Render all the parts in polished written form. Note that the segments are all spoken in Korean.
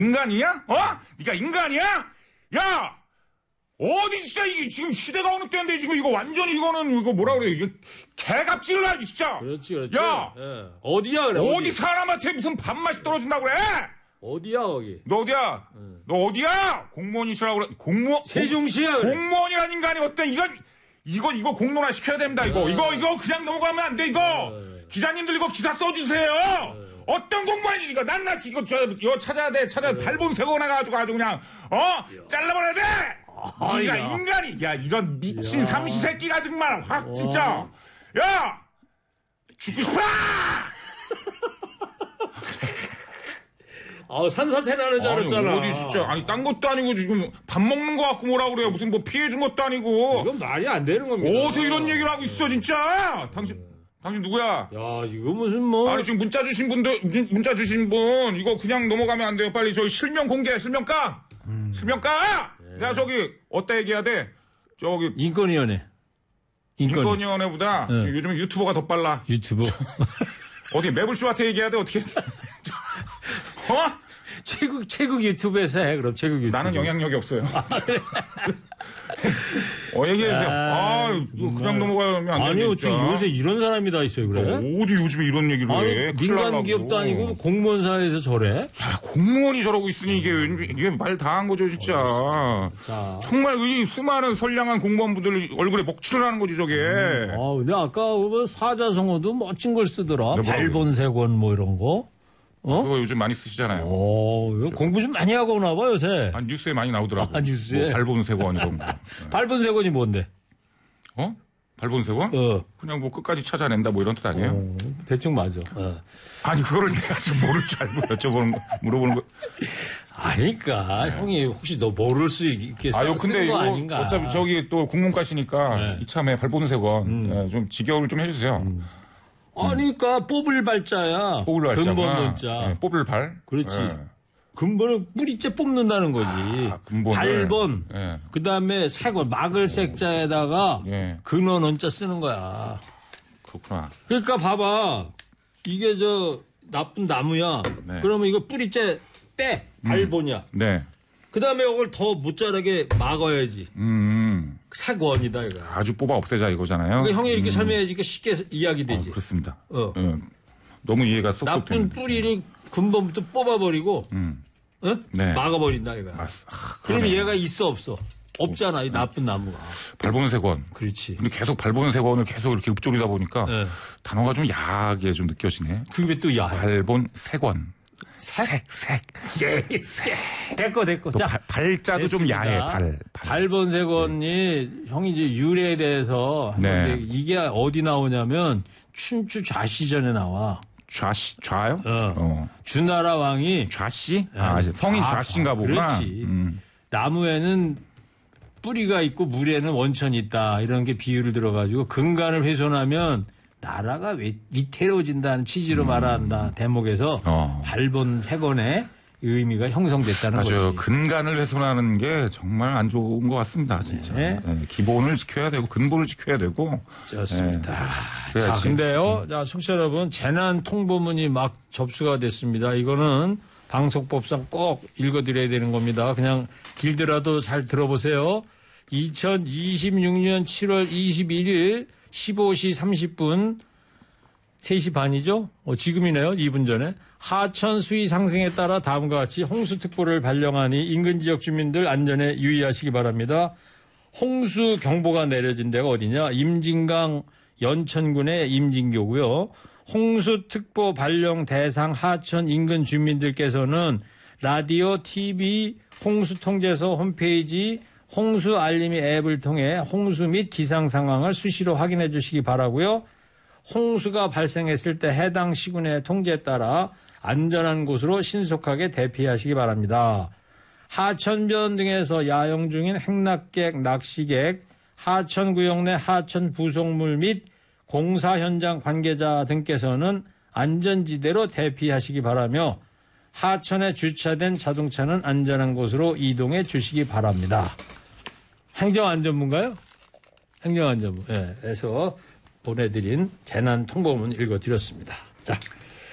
인간이야? 네가 인간이야? 야! 어디 진짜 이게 지금 시대가 어느 때인데 지금 이거 완전히 이거는 이거 뭐라 그래? 이거 개갑질을 하지 진짜. 그렇지. 야! 예. 어디야 그래? 어디 사람한테 무슨 밥맛이 떨어진다고 그래? 어디야 거기? 너 어디야? 너 어디야? 공무원이시라고 그래. 세종시야. 그래. 공무원이란 인간이 어때? 이거 공론화 시켜야 됩니다. 이거 그냥 넘어가면 안 돼. 이거 기자님들 이거 기사 써주세요. 어떤 공무원이 이거 낱낱이 이거 찾아야 돼. 달본 세고 나가지고 아주 그냥 잘라버려야 돼. 네가 인간이 이런 미친 삼시세끼가 정말 확 진짜 야 죽고 싶어. 산사태 나는 줄 알았잖아. 어디 진짜 딴 것도 아니고 지금 밥 먹는 거 같고 뭐라 그래요. 무슨 뭐 피해 준 것도 아니고. 이건 말이 안 되는 겁니다. 어디서 이런 얘기를 하고 있어 진짜. 당신 누구야? 야 이거 무슨 뭐. 아니 지금 문자 주신 분 이거 그냥 넘어가면 안 돼요. 빨리 저기 실명 공개 실명 까. 실명 까. 내가 저기 어디다 얘기해야 돼? 저기 인권위원회보다 요즘 유튜버가 더 빨라. 유튜버. 어디 매불쇼한테 얘기해야 돼? 어떻게? 최국 유튜브에서 해. 그럼 최국 유튜브. 나는 영향력이 없어요. 얘기해주세요. 그냥 넘어가면 안 되니까. 아니 어떻게 요새 이런 사람이 다 있어요, 그래? 어디 요즘에 이런 얘기를 해? 민간 기업도 아니고 공무원사에서 저래? 야, 공무원이 저러고 있으니 이게 말 다 한 거죠, 진짜. 정말 이 수많은 선량한 공무원분들 얼굴에 먹칠을 하는 거지, 저게. 근데 아까 사자성어도 멋진 걸 쓰더라. 발본색원 뭐 이런 거. 그거 요즘 많이 쓰시잖아요. 공부 좀 많이 하고 오나 봐, 요새. 뉴스에 많이 나오더라고. 뉴스에? 뭐 발본색원 이런 거. 발본색원이 뭔데? 발본색원? 그냥 뭐 끝까지 찾아낸다 뭐 이런 뜻 아니에요? 대충 맞아. 아니, 그거를 내가 지금 모를 줄 알고 물어보는 거. 아니까. 형이 혹시 너 모를 수 있겠어? 근데 이거 아닌가? 어차피 저기 또 국문과시니까 이참에 발본색원 좀 직역을 좀 해주세요. 그러니까 뽑을 발자야. 근본 본자. 뽑을 발. 그렇지. 근본을 뿌리째 뽑는다는 거지. 발본. 그다음에 색원 막을 색자에다가 근원 원자 쓰는 거야. 그렇구나. 그러니까 봐봐. 이게 나쁜 나무야. 그러면 이거 뿌리째 빼. 발본이야. 그다음에 이걸 더 못 자라게 막아야지. 색원이다 이거. 아주 뽑아 없애자 이거잖아요. 그러니까 형이 이렇게 설명해야지 쉽게 이야기되지. 그렇습니다. 너무 이해가 쏙쏙 나쁜 됩니다. 뿌리를 근본부터 뽑아버리고 막아버린다 이거야. 그러면 얘가 있어 없어? 없잖아 이 나쁜 나무가. 발본색원. 그렇지. 근데 계속 발본색원을 계속 이렇게 읊조리다 보니까 단어가 좀 야하게 좀 느껴지네. 그게 또 야해. 발본색원. 색. 됐고. 자, 발자도 좀 야해, 발본색원이 형이 이제 유래에 대해서 이게 어디 나오냐면 춘추 좌시전에 나와. 좌요? 주나라 왕이. 좌씨? 성이 좌씨인가 보구나. 그렇지. 나무에는 뿌리가 있고 물에는 원천이 있다. 이런 게 비유를 들어가지고 근간을 훼손하면 나라가 위태로워진다는 취지로 말한다. 대목에서 발본색원의 의미가 형성됐다는 거지. 맞아요. 근간을 훼손하는 게 정말 안 좋은 것 같습니다. 진짜. 기본을 지켜야 되고 근본을 지켜야 되고. 좋습니다. 자, 근데요. 자, 청취자 여러분. 재난 통보문이 막 접수가 됐습니다. 이거는 방송법상 꼭 읽어드려야 되는 겁니다. 그냥 길더라도 잘 들어보세요. 2026년 7월 21일 15시 30분 3시 반이죠? 지금이네요. 2분 전에. 하천 수위 상승에 따라 다음과 같이 홍수특보를 발령하니 인근 지역 주민들 안전에 유의하시기 바랍니다. 홍수경보가 내려진 데가 어디냐? 임진강 연천군의 임진교고요. 홍수특보 발령 대상 하천 인근 주민들께서는 라디오, TV, 홍수통제소 홈페이지 홍수 알림이 앱을 통해 홍수 및 기상 상황을 수시로 확인해 주시기 바라고요. 홍수가 발생했을 때 해당 시군의 통제에 따라 안전한 곳으로 신속하게 대피하시기 바랍니다. 하천변 등에서 야영 중인 행락객, 낚시객, 하천구역 내 하천 부속물 및 공사 현장 관계자 등께서는 안전지대로 대피하시기 바라며 하천에 주차된 자동차는 안전한 곳으로 이동해 주시기 바랍니다. 행정안전부인가요? 행정안전부. 네, 에서 보내드린 재난통보문 읽어드렸습니다.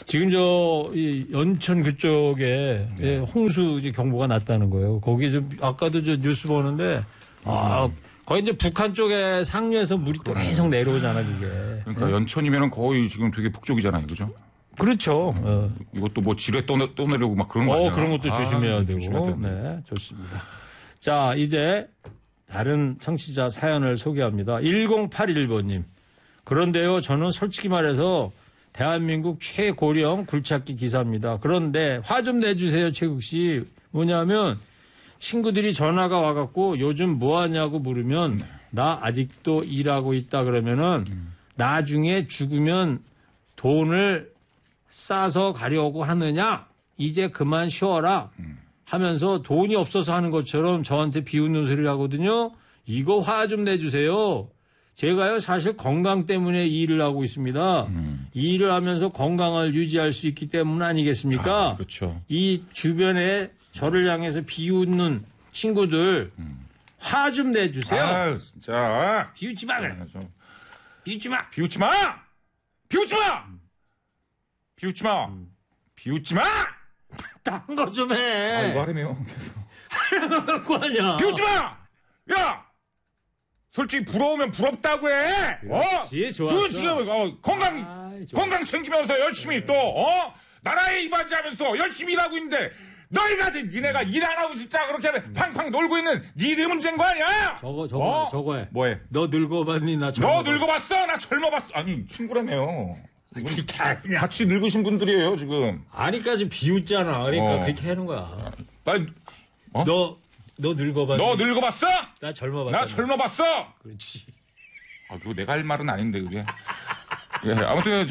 지금 이 연천 그쪽에 홍수 이제 경보가 났다는 거예요. 거기 좀 아까도 저 뉴스 보는데 거의 이제 북한 쪽에 상류에서 물이 또 계속 내려오잖아 그게. 그러니까 연천이면은 거의 지금 되게 북쪽이잖아요, 그죠? 그렇죠. 이것도 뭐 지뢰 떠내려고 막 그런 거 아니야? 그런 것도 조심해야 되고. 조심해야 네, 좋습니다. 자, 이제 다른 청취자 사연을 소개합니다. 1081번님. 그런데요, 저는 솔직히 말해서 대한민국 최고령 굴착기 기사입니다. 그런데 화 좀 내주세요, 최국 씨. 뭐냐면 친구들이 전화가 와갖고 요즘 뭐 하냐고 물으면 나 아직도 일하고 있다 그러면은 나중에 죽으면 돈을 싸서 가려고 하느냐? 이제 그만 쉬어라. 하면서 돈이 없어서 하는 것처럼 저한테 비웃는 소리를 하거든요. 이거 화 좀 내주세요. 제가요 사실 건강 때문에 이 일을 하고 있습니다. 이 일을 하면서 건강을 유지할 수 있기 때문 아니겠습니까? 그렇죠. 이 주변에 저를 향해서 비웃는 친구들 화 좀 내주세요. 아, 진짜. 비웃지 마 그래. 비웃지 마. 비웃지 마! 비웃지 마! 비웃지 마! 비웃지 마! 딴 거 좀 해. 이거 하려며. 하려면 갖고 하냐. 비웃지 마! 야! 솔직히 부러우면 부럽다고 해! 그렇지, 좋았어. 너 지금 건강 챙기면서 열심히 또, 나라에 이바지하면서 열심히 일하고 있는데, 니네가 일 안 하고 진짜 그렇게 팡팡 놀고 있는 니들 문제인 거 아니야? 저거 해. 뭐해? 너 늙어봤니? 나 너 늙어봤어? 나 젊어봤어? 아니, 친구라며요. 같이 늙으신 분들이에요, 지금. 아니까지 비웃잖아. 그러니까 그렇게 하는 거야. 빨리, 너 늙어봤니? 너 늙어봤어? 나 젊어봤어. 나 젊어봤어? 그렇지. 그거 내가 할 말은 아닌데, 그게. 예, 아무튼,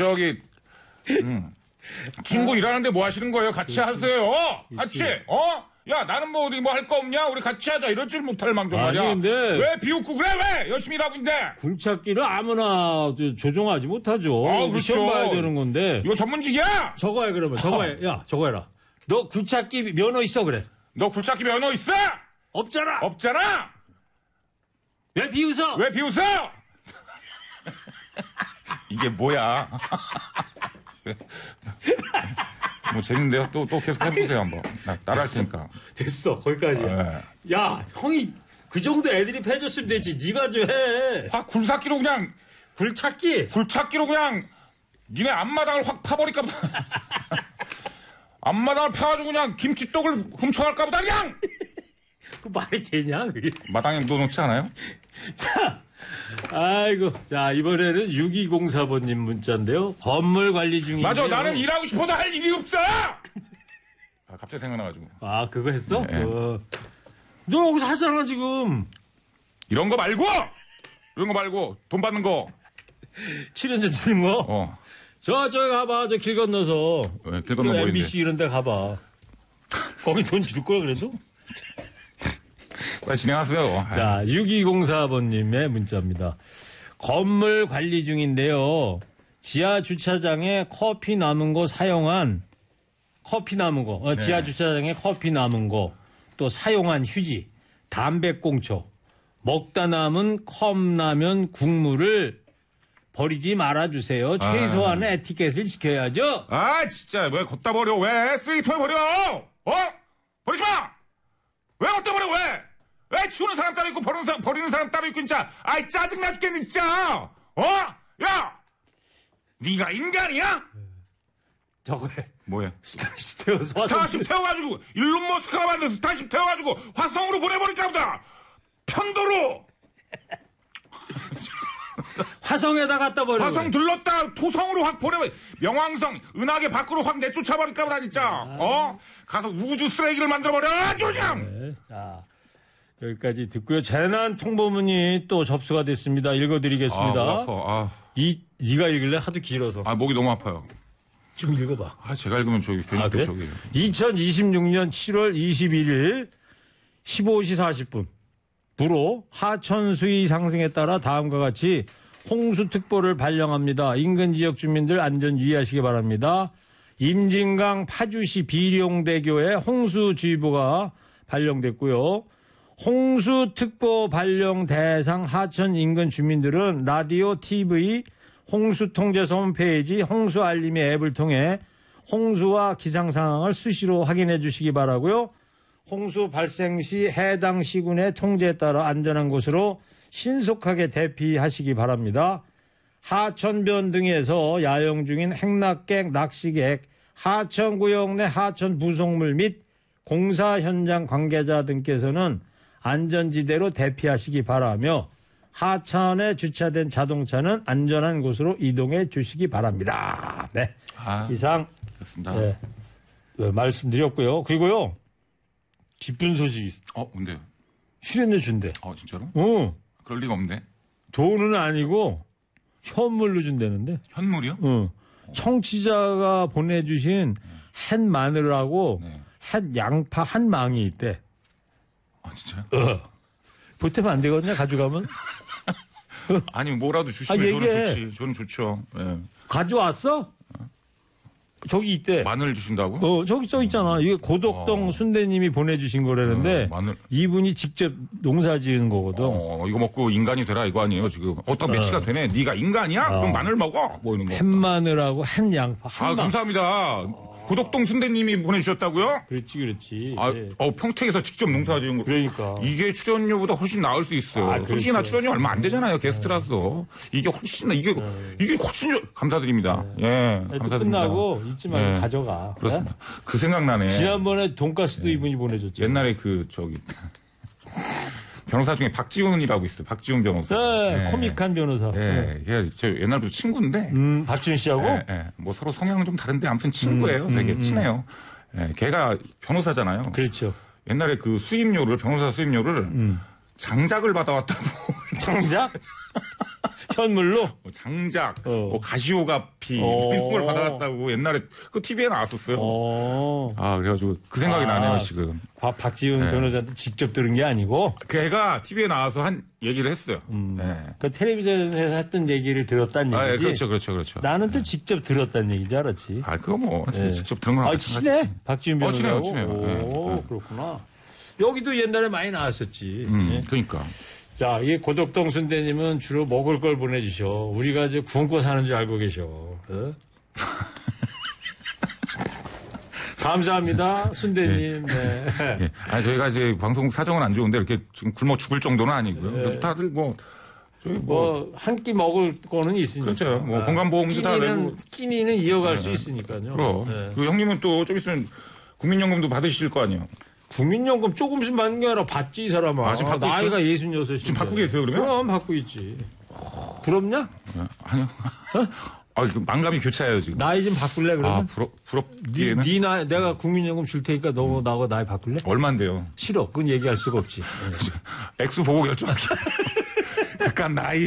친구 일하는데 뭐 하시는 거예요? 같이 하세요. 같이. 야, 나는 뭐 어디 뭐 할 거 없냐? 우리 같이 하자. 이럴 줄 못할 망정 말이야. 근데 왜 비웃고 그래? 왜? 열심히 일하고 있는데. 굴착기를 아무나 조종하지 못하죠. 그렇죠. 시험 봐야 되는 건데. 이거 전문직이야. 저거 해 그러면. 저거 해. 야, 저거 해라. 너 굴착기 면허 있어 그래. 너 굴착기 면허 있어? 없잖아. 없잖아. 왜 비웃어? 왜 비웃어? 이게 뭐야? 뭐 재밌는데요? 또 계속 해보세요 한번. 따라할 테니까. 됐어 거기까지. 야 형이 그 정도 애들이 패줬으면 되지. 네가 좀 해. 확 굴삭기로 그냥 굴착기로 그냥 니네 앞마당을 확 파버릴까 보다. 앞마당을 파가지고 그냥 김치떡을 훔쳐갈까 보다 그냥. 그 말이 되냐 그게. 마당에 묻어놓지 않아요? 자. 아이고. 자, 이번에는 6204번님 문자인데요. 건물 관리 중인데. 맞아, 나는 일하고 싶어도 할 일이 없어! 갑자기 생각나가지고. 그거 했어? 네. 너 여기서 하잖아, 지금. 이런 거 말고, 돈 받는 거. 출연료 주는 거? 저기 가봐, 저 길 건너서. 왜, 길 건너 보이는데. MBC 이런 데 가봐. 거기 돈 줄 거야, 그래도? 빨리 진행하세요. 자, 6204번님의 문자입니다. 건물 관리 중인데요. 지하 주차장에 커피 남은 거 사용한, 지하 주차장에 커피 남은 거, 또 사용한 휴지, 담배꽁초, 먹다 남은 컵라면 국물을 버리지 말아주세요. 최소한의 에티켓을 지켜야죠. 진짜, 왜 걷다 버려? 왜? 쓰레기통에 버려! 버리지 마! 왜 걷다 버려? 왜 치우는 사람 따로 있고 버리는 사람 따로 있고 진짜 짜증나 죽겠네 진짜. 야 네가 인간이야? 저거 해. 뭐해? 스타쉽 태워서 스타쉽 태워가지고 일론 머스크가 만든 스타쉽 태워가지고 화성으로 보내버릴까 보다. 편도로 화성에다 갖다 버려. 화성 들렀다 토성으로 확 보내버. 명왕성 은하계 밖으로 확 내쫓아버릴까 보다 진짜. 가서 우주 쓰레기를 만들어버려 아주 그냥. 네, 자 여기까지 듣고요. 재난 통보문이 또 접수가 됐습니다. 읽어드리겠습니다. 네가 읽을래? 하도 길어서. 목이 너무 아파요. 좀 읽어봐. 제가 읽으면 저기 괜히 그래? 저기. 2026년 7월 21일 15시 40분 부로 하천 수위 상승에 따라 다음과 같이 홍수특보를 발령합니다. 인근 지역 주민들 안전 유의하시기 바랍니다. 임진강 파주시 비룡대교에 홍수주의보가 발령됐고요. 홍수특보 발령 대상 하천 인근 주민들은 라디오, TV, 홍수통제소 홈페이지, 홍수알림이 앱을 통해 홍수와 기상 상황을 수시로 확인해 주시기 바라고요. 홍수 발생 시 해당 시군의 통제에 따라 안전한 곳으로 신속하게 대피하시기 바랍니다. 하천변 등에서 야영 중인 행락객, 낚시객, 하천구역 내 하천 부속물 및 공사 현장 관계자 등께서는 안전지대로 대피하시기 바라며 하천에 주차된 자동차는 안전한 곳으로 이동해 주시기 바랍니다. 네, 이상 됐습니다. 말씀드렸고요. 그리고요, 기쁜 소식이 있어. 뭔데요? 출연료 준대. 진짜로? 그럴 리가 없네. 돈은 아니고 현물로 준다는데. 현물이요? 청취자가 보내주신 햇 마늘하고 햇 양파 한 망이 있대. 진짜요? 보태면 안 되거든요, 가져가면. 아니, 뭐라도 주시면 저는 좋지. 저는 좋죠. 네. 가져왔어? 저기 있대. 마늘 주신다고? 저기 써 있잖아. 이게 고덕동 순대님이 보내주신 거라는데 마늘. 이분이 직접 농사 지은 거거든. 이거 먹고 인간이 되라 이거 아니에요 지금. 어떤 매치가 되네. 네가 인간이야? 그럼 마늘 먹어. 뭐 이런 거. 햇마늘하고 햇양파. 감사합니다. 고덕동 순대님이 보내주셨다고요? 그렇지. 평택에서 직접 농사 지은 거. 그러니까. 이게 출연료보다 훨씬 나을 수 있어요. 솔직히나 출연료 얼마 안 되잖아요. 게스트라서. 이게 훨씬 감사드립니다. 예. 감사드립니다. 끝나고 잊지 말고 가져가. 그렇습니다. 그 생각나네. 지난번에 돈가스도 이분이 보내줬죠. 옛날에 변호사 중에 박지훈이라고 있어요. 박지훈 변호사. 코믹한 변호사. 저 옛날부터 친구인데. 박지훈 씨하고? 뭐 서로 성향은 좀 다른데 아무튼 친구예요. 되게 친해요. 걔가 변호사잖아요. 그렇죠. 옛날에 그 변호사 수임료를 장작을 받아왔다고. 장작? 현물로? 장작, 가시오가피 이런 걸 받아왔다고 옛날에 그 TV에 나왔었어요. 그래가지고 그 생각이 나네요 지금. 박지훈 변호사한테 직접 들은 게 아니고? 걔가 TV에 나와서 한 얘기를 했어요. 그 텔레비전에서 했던 얘기를 들었다는 얘기지? 그렇죠. 나는 또 직접 들었다는 얘기인 줄 알았지. 그거 뭐 직접 들은 거랑 친해? 박지훈 변호사하고? 친해요. 그렇구나. 여기도 옛날에 많이 나왔었지. 그러니까. 자, 이 고덕동 순대님은 주로 먹을 걸 보내주셔. 우리가 이제 굶고 사는 줄 알고 계셔. 감사합니다, 순대님. 네. 저희가 이제 방송 사정은 안 좋은데 이렇게 지금 굶어 죽을 정도는 아니고요. 그래도 다들 한 끼 먹을 거는 있으니까. 그렇죠. 건강보험도 다 내고. 끼니는 이어갈 수 있으니까요. 그럼. 그 형님은 또 좀 있으면 국민연금도 받으실 거 아니에요. 국민연금 조금씩 받는 게 아니라 받지, 이 사람아. 지금 받고 나이가 66. 지금 받고 계세요, 그러면? 그럼 받고 있지. 부럽냐? 아니요. 만감이 교차해요, 지금. 나이 좀 바꿀래, 그러면? 부럽기에는. 네 나이, 내가 국민연금 줄 테니까 너 나하고 나이 바꿀래? 얼만데요? 싫어. 그건 얘기할 수가 없지. 액수 보고 결정할게. 그깟 나이,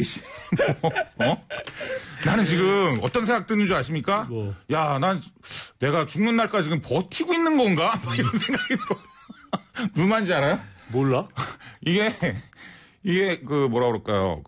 나는 지금 어떤 생각 드는 줄 아십니까? 내가 죽는 날까지 지금 버티고 있는 건가? 이런 생각이 들어. 무슨 말인지 알아요? 몰라? 이게 뭐라 그럴까요?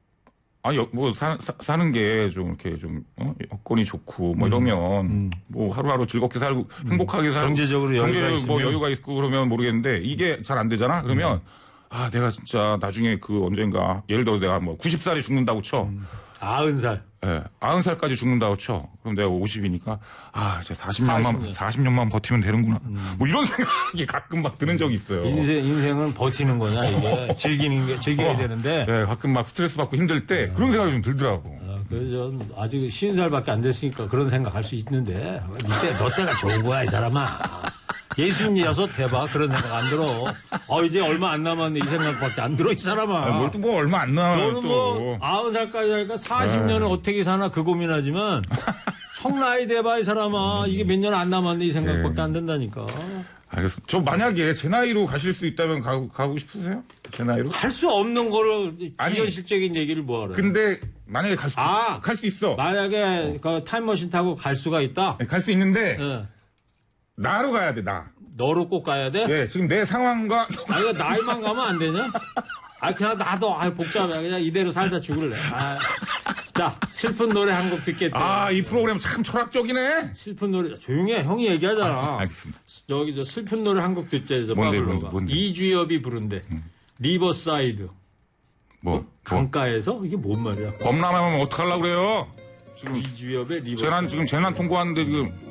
사는 게 좀 이렇게 여건이 좋고 이러면 하루하루 즐겁게 살고 행복하게 살고 경제적으로 여유가 있으면 여유가 있고 그러면 모르겠는데 이게 잘 안 되잖아. 그러면 내가 진짜 나중에 언젠가 예를 들어 내가 90살에 죽는다고 쳐. 90살. 네, 90살까지 죽는다고 쳐. 그럼 내가 50이니까 이제 40년만 버티면 되는구나. 이런 생각이 가끔 막 드는 적이 있어요. 인생은 버티는 거냐, 이게. 즐겨야 되는데. 네, 가끔 막 스트레스 받고 힘들 때 그런 생각이 좀 들더라고. 그래서 아직 50살밖에 안 됐으니까 그런 생각 할 수 있는데. 너 때가 좋은 거야, 이 사람아. 66 대박 그런 생각 안 들어. 이제 얼마 안 남았네 이 생각밖에 안 들어 이 사람아. 뭘 얼마 안 남아요. 너는 90살까지 하니까 40년을 어떻게 사나 그 고민하지만 성나이 대봐 이 사람아. 이게 몇 년 안 남았네 이 생각밖에 안 된다니까. 알겠습니다. 저 만약에 제 나이로 가실 수 있다면 가고 싶으세요? 제 나이로? 할 수 없는 거를 비현실적인 얘기를 뭐하래. 근데 만약에 갈 수 있어. 만약에 그 타임머신 타고 갈 수가 있다. 갈 수 있는데 나로 가야 돼, 나. 너로 꼭 가야 돼? 네, 지금 내 상황과. 나이만 가면 안 되냐? 그냥 나도, 복잡해. 그냥 이대로 살다 죽을래. 자, 슬픈 노래 한 곡 듣겠대. 이 프로그램 참 철학적이네. 슬픈 노래, 조용히 해. 형이 얘기하잖아. 알겠습니다. 여기 슬픈 노래 한 곡 듣자. 뭔데? 이주엽이 부른대. 리버사이드. 강가에서? 이게 뭔 말이야? 범람하면 어떡하려고 그래요? 지금. 이주엽의 리버사이드. 재난 통과하는데 지금.